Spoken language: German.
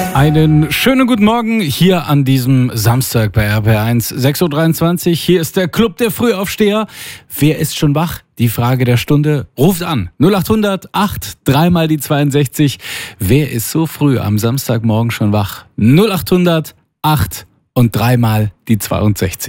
Einen schönen guten Morgen hier an diesem Samstag bei RPR1, 6.23 Uhr. Hier ist der Club der Frühaufsteher. Wer ist schon wach? Die Frage der Stunde. Ruft an. 0800 8 3 mal die 62. Wer ist so früh am Samstagmorgen schon wach? 0800 8 und 3 mal die 62.